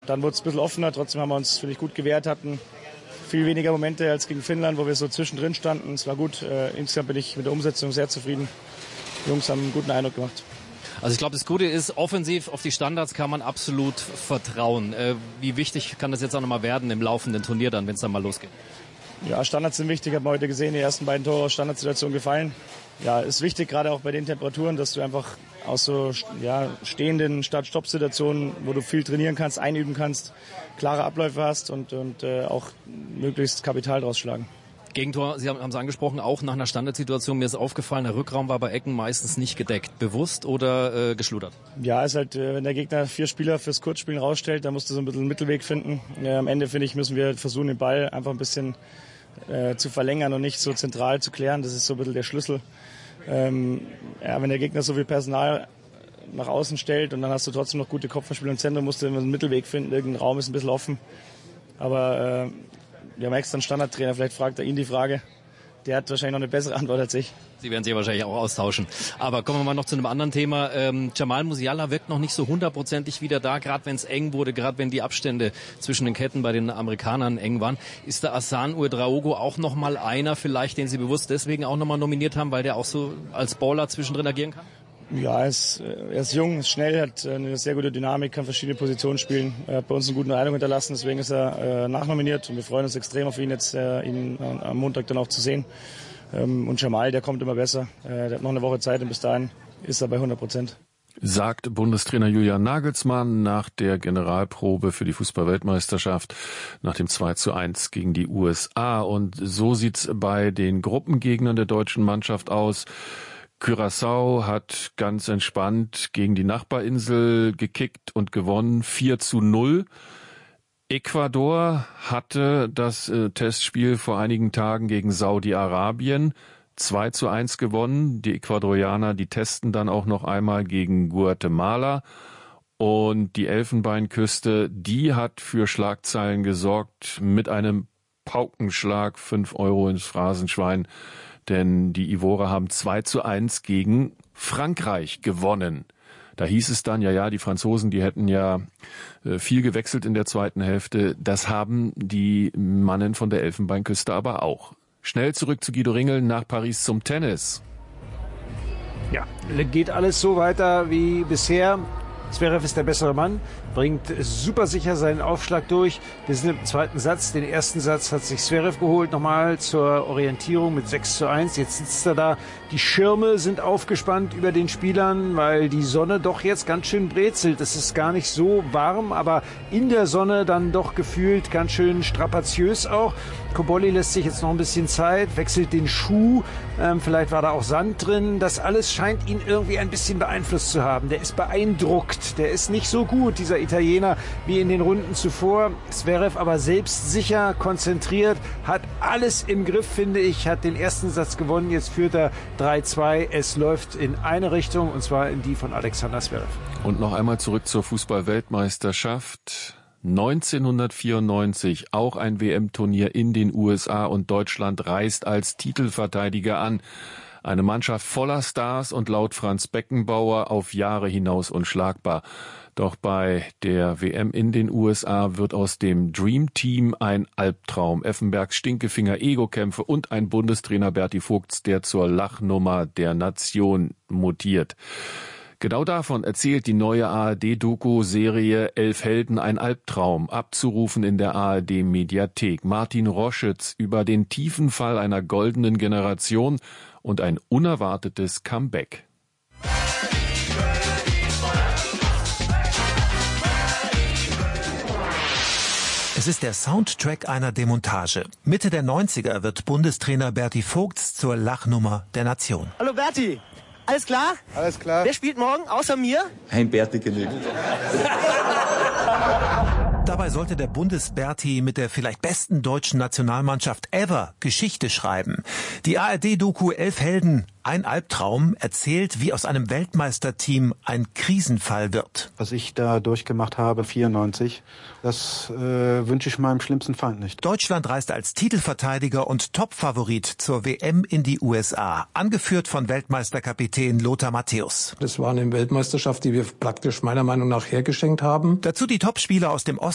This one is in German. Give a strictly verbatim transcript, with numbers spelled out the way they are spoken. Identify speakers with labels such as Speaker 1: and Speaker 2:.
Speaker 1: dann wurde es ein bisschen offener. Trotzdem haben wir uns, finde ich, gut gewehrt, hatten viel weniger Momente als gegen Finnland, wo wir so zwischendrin standen. Es war gut. Äh, insgesamt bin ich mit der Umsetzung sehr zufrieden. Die Jungs haben einen guten Eindruck gemacht.
Speaker 2: Also ich glaube, das Gute ist, offensiv auf die Standards kann man absolut vertrauen. Äh, wie wichtig kann das jetzt auch nochmal werden im laufenden Turnier dann, wenn es dann mal losgeht?
Speaker 1: Ja, Standards sind wichtig, haben wir heute gesehen, die ersten beiden Tore aus Standardsituationen gefallen. Ja, ist wichtig, gerade auch bei den Temperaturen, dass du einfach aus so ja, stehenden Start-Stopp-Situationen, wo du viel trainieren kannst, einüben kannst, klare Abläufe hast und, und äh, auch möglichst Kapital draus schlagen.
Speaker 2: Gegentor, Sie haben es angesprochen, auch nach einer Standardsituation. Mir ist aufgefallen, der Rückraum war bei Ecken meistens nicht gedeckt. Bewusst oder äh, geschludert?
Speaker 1: Ja, ist halt, wenn der Gegner vier Spieler fürs Kurzspielen rausstellt, dann musst du so ein bisschen einen Mittelweg finden. Ja, am Ende, finde ich, müssen wir versuchen, den Ball einfach ein bisschen äh, zu verlängern und nicht so zentral zu klären. Das ist so ein bisschen der Schlüssel. Ähm, ja, wenn der Gegner so viel Personal nach außen stellt und dann hast du trotzdem noch gute Kopfballspieler im Zentrum, musst du immer einen Mittelweg finden. Irgendein Raum ist ein bisschen offen. Aber äh, wir haben extra einen Standardtrainer, vielleicht fragt er ihn die Frage. Der hat wahrscheinlich noch eine bessere Antwort als ich.
Speaker 2: Sie werden sich wahrscheinlich auch austauschen. Aber kommen wir mal noch zu einem anderen Thema. Ähm, Jamal Musiala wirkt noch nicht so hundertprozentig wieder da, gerade wenn es eng wurde, gerade wenn die Abstände zwischen den Ketten bei den Amerikanern eng waren. Ist der Hassan Ouedraogo auch noch mal einer vielleicht, den Sie bewusst deswegen auch noch mal nominiert haben, weil der auch so als Baller zwischendrin agieren kann?
Speaker 1: Ja, er ist, er ist jung, ist schnell, hat eine sehr gute Dynamik, kann verschiedene Positionen spielen. Er hat bei uns einen guten Eindruck hinterlassen, deswegen ist er äh, nachnominiert und wir freuen uns extrem auf ihn jetzt, äh, ihn äh, am Montag dann auch zu sehen. Ähm, und Jamal, der kommt immer besser. Äh, der hat noch eine Woche Zeit und bis dahin ist er bei hundert Prozent.
Speaker 3: Sagt Bundestrainer Julian Nagelsmann nach der Generalprobe für die Fußball-Weltmeisterschaft nach dem zwei zu eins gegen die U S A. Und so sieht's bei den Gruppengegnern der deutschen Mannschaft aus. Curaçao hat ganz entspannt gegen die Nachbarinsel gekickt und gewonnen, vier zu null. Ecuador hatte das äh, Testspiel vor einigen Tagen gegen Saudi-Arabien zwei zu eins gewonnen. Die Ecuadorianer, die testen dann auch noch einmal gegen Guatemala. Und die Elfenbeinküste, die hat für Schlagzeilen gesorgt mit einem Paukenschlag, fünf Euro ins Phrasenschwein. Denn die Ivorer haben zwei zu eins gegen Frankreich gewonnen. Da hieß es dann, ja, ja, die Franzosen, die hätten ja äh, viel gewechselt in der zweiten Hälfte. Das haben die Mannen von der Elfenbeinküste aber auch. Schnell zurück zu Guido Ringel nach Paris zum Tennis.
Speaker 4: Ja, geht alles so weiter wie bisher. Zverev ist der bessere Mann, bringt super sicher seinen Aufschlag durch. Wir sind im zweiten Satz. Den ersten Satz hat sich Zverev geholt, nochmal zur Orientierung mit sechs zu eins. Jetzt sitzt er da. Die Schirme sind aufgespannt über den Spielern, weil die Sonne doch jetzt ganz schön brezelt. Es ist gar nicht so warm, aber in der Sonne dann doch gefühlt ganz schön strapaziös auch. Cobolli lässt sich jetzt noch ein bisschen Zeit, wechselt den Schuh. Ähm, vielleicht war da auch Sand drin. Das alles scheint ihn irgendwie ein bisschen beeinflusst zu haben. Der ist beeindruckt. Der ist nicht so gut, dieser Italiener, wie in den Runden zuvor. Zverev aber selbstsicher, konzentriert, hat alles im Griff, finde ich. Hat den ersten Satz gewonnen. Jetzt führt er drei zwei. Es läuft in eine Richtung, und zwar in die von Alexander Zverev.
Speaker 3: Und noch einmal zurück zur Fußball-Weltmeisterschaft. neunzehnhundertvierundneunzig, auch ein W M-Turnier in den U S A, und Deutschland reist als Titelverteidiger an. Eine Mannschaft voller Stars und laut Franz Beckenbauer auf Jahre hinaus unschlagbar. Doch bei der W M in den U S A wird aus dem Dream Team ein Albtraum. Effenbergs Stinkefinger, Ego-Kämpfe und ein Bundestrainer Berti Vogts, der zur Lachnummer der Nation mutiert. Genau davon erzählt die neue A R D-Doku-Serie Elf Helden, ein Albtraum, abzurufen in der A R D-Mediathek. Martin Roschitz über den tiefen Fall einer goldenen Generation und ein unerwartetes Comeback.
Speaker 5: Es ist der Soundtrack einer Demontage. Mitte der neunziger wird Bundestrainer Berti Vogts zur Lachnummer der Nation.
Speaker 6: Hallo Berti! Alles klar?
Speaker 7: Alles klar.
Speaker 6: Wer spielt morgen, außer mir?
Speaker 7: Ein Berti genügt.
Speaker 5: Dabei sollte der Bundes-Berti mit der vielleicht besten deutschen Nationalmannschaft ever Geschichte schreiben. Die A R D-Doku Elf Helden, ein Albtraum erzählt, wie aus einem Weltmeisterteam ein Krisenfall wird.
Speaker 8: Was ich da durchgemacht habe, vierundneunzig, das äh, wünsche ich meinem schlimmsten Feind nicht.
Speaker 5: Deutschland reist als Titelverteidiger und Topfavorit zur W M in die U S A, angeführt von Weltmeisterkapitän Lothar Matthäus.
Speaker 9: Das war eine Weltmeisterschaft, die wir praktisch meiner Meinung nach hergeschenkt haben.
Speaker 5: Dazu die Topspieler aus dem Osten